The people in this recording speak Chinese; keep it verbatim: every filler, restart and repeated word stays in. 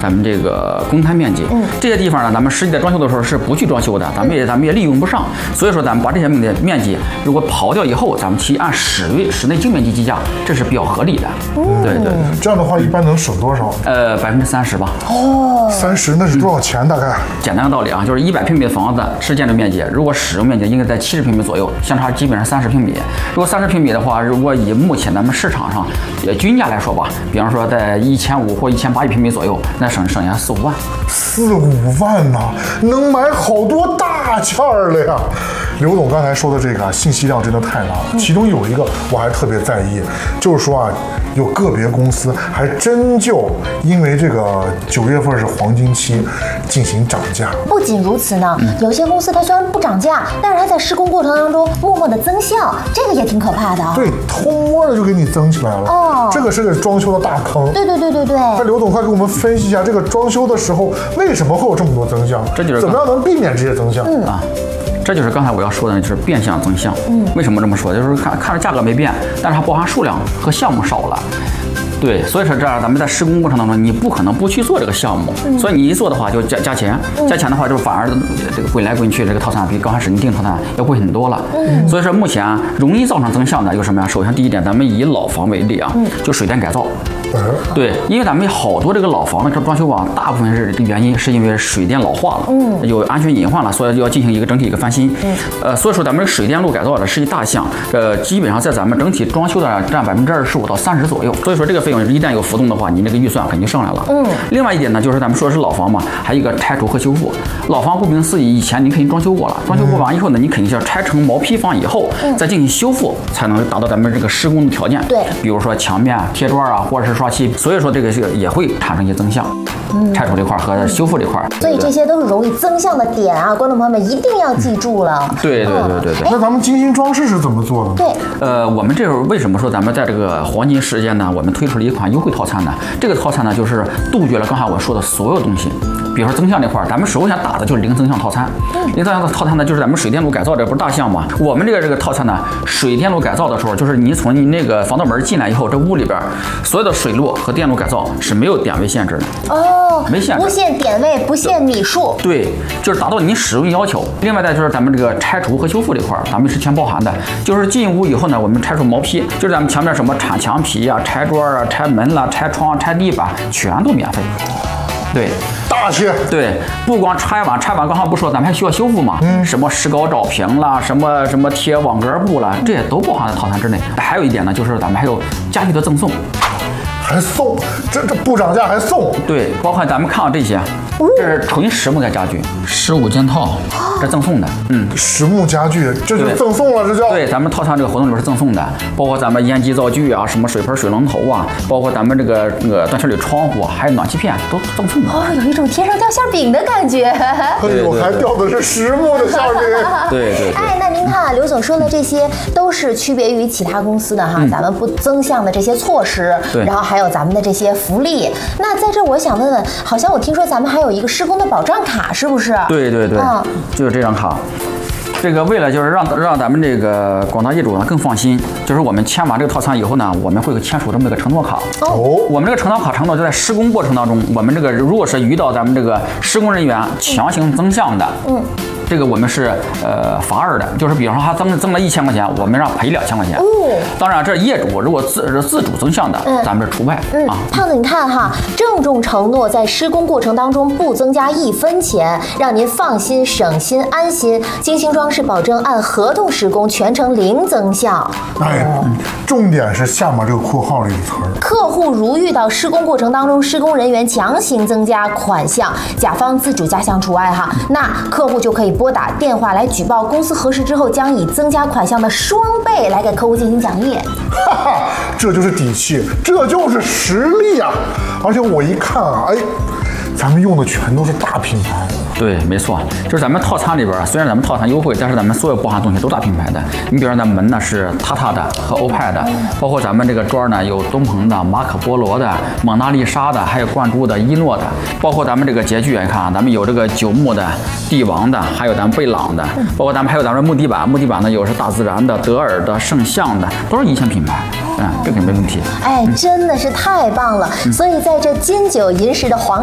咱们这个公摊面积。嗯，这些地方呢，咱们实际在装修的时候是不去装修的，咱们也咱们也利用不上。所以说，咱们把这些面积面积如果刨掉以后，咱们去按室内室内净面积计价，这是比较合理的。嗯，对对。 这样的话，一般能省多少？ 呃，百分之三十吧。 哦，三十那是多少钱？大概？ 简单的道理啊，就是一百平米的房子是建筑面积，如果使用面积应该在七十平米左右，相差基本上三十平米。如果三十平米的话，如果以目前咱们市场上呃均价来说吧，比方说在一千五或一千八一平米左右，那省省下四五万。 四五万呐、啊，能买好多大件儿了呀！刘总刚才说的这个信息量真的太大了，其中有一个我还特别在意，就是说啊，有个别公司还真就因为这个九月份是黄金期进行涨价。 不仅如此呢，有些公司它虽然不涨价，但是它在施工过程当中默默的增效，这个也挺可怕的。 对，偷摸的就给你增起来了。哦，这个是个装修的大坑。 对对对对对。 那刘总快给我们分析一下，这个装修的时候为什么会有这么多增项？ 这就是怎么样能避免这些增项？ 嗯啊。这就是刚才我要说的，就是变相增项。嗯，为什么这么说？就是看看着价格没变，但是它包含数量和项目少了。对，所以说这样咱们在施工过程当中，你不可能不去做这个项目，嗯、所以你一做的话就加加钱，加钱的话就反而这个滚来滚去，这个套餐比刚开始你定套餐要贵很多了。嗯，所以说目前容易造成增项的有什么呀？首先第一点，咱们以老房为例啊，就水电改造。对，因为咱们好多这个老房的这装修啊，大部分是原因是因为水电老化了，嗯，有安全隐患了，所以要进行一个整体一个翻新。嗯，呃，所以说咱们这个水电路改造的是一大项，呃，基本上在咱们整体装修的占百分之二十五到三十左右。所以说这个费用一旦有浮动的话，你这个预算肯定上来了。嗯，另外一点呢，就是咱们说的是老房嘛，还有一个拆除和修复。老房顾名思义，以前你肯定装修过了，装修过完以后呢，你肯定是要拆成毛坯房以后，再进行修复，才能达到咱们这个施工的条件。 对， 比如说墙面贴砖啊，或者是刷漆，所以说这个是也会产生一些增项。嗯，拆除这块和修复这块， 所以这些都是容易增项的点啊，观众朋友们一定要记住了。 对对对对对。 那咱们精心装饰是怎么做的呢？ 对， 呃，我们这时候为什么说咱们在这个黄金时间呢？我们推出了一款优惠套餐呢？这个套餐呢，就是杜绝了刚才我说的所有东西。比如说增项这块，咱们首先打的就是零增项套餐。零增项的套餐呢，就是咱们水电路改造这不是大项嘛？我们这个这个套餐呢，水电路改造的时候，就是你从你那个防盗门进来以后，这屋里边所有的水路和电路改造是没有点位限制的。哦，没限制， 不限点位，不限米数。 对，就是达到你使用要求。另外再就是咱们这个拆除和修复这块，咱们是全包含的。就是进屋以后呢，我们拆除毛坯，就是咱们墙面什么铲墙皮啊、拆砖啊、拆门啦、拆窗、拆地板，全都免费。对， 大些。 对，不光拆完，拆完刚才不说，咱们还需要修复嘛？嗯，什么石膏罩平啦，什么什么贴网格布啦，这些都包含在套餐之内。还有一点呢，就是咱们还有家具的赠送。 还送，这这不涨价还送？ 对，包括咱们看到这些，这是纯实木的家具，十五件套，这赠送的。嗯， 实木家具，这就赠送了，这叫。 对，咱们套餐这个活动里边是赠送的，包括咱们烟机灶具啊，什么水盆、水龙头啊，包括咱们这个那个断舍离窗户，还有暖气片，都赠送的。 哦，有一种天上掉馅饼的感觉。 哎呦，还掉的是实木的馅饼。 对对。 哎，那您看，刘总说的这些都是区别于其他公司的哈，咱们不增项的这些措施，然后还有咱们的这些福利。那在这我想问问，好像我听说咱们还有一个施工的保障卡，是不是？ 对对对，嗯，就是这张卡。这个为了就是让让咱们这个广大业主呢更放心，就是我们签完这个套餐以后呢，我们会签署这么一个承诺卡。哦，我们这个承诺卡承诺就在施工过程当中，我们这个如果是遇到咱们这个施工人员强行增项的，嗯。这个我们是呃罚二的，就是比方说他增增了一千块钱，我们让赔两千块钱。哦，当然这业主如果自是自主增项的，嗯、咱们是除外。嗯，啊， 胖子你看哈，郑重承诺在施工过程当中不增加一分钱，让您放心、省心、安心。精心装饰保证按合同施工，全程零增项。 哎，嗯、重点是下面这个括号里的词儿。 客户如遇到施工过程当中施工人员强行增加款项，甲方自主加项除外哈，那客户就可以拨打电话来举报，公司核实之后将以增加款项的双倍来给客户进行奖励。 哈哈，这就是底气，这就是实力啊！而且我一看啊，哎，咱们用的全都是大品牌。 对，没错，就是咱们套餐里边，虽然咱们套餐优惠，但是咱们所有包含东西都大品牌的。你比如说，咱门呢是塔塔的和欧派的，包括咱们这个砖呢有东鹏的、马可波罗的、蒙娜丽莎的，还有灌注的、一诺的。包括咱们这个洁具，你看啊，咱们有这个九牧的、帝王的，还有咱们贝朗的，包括咱们还有咱们木地板，木地板呢有是大自然的、德尔的、圣象的，都是一线品牌。嗯，这个没问题。 哎，真的是太棒了！所以在这金九银十的黄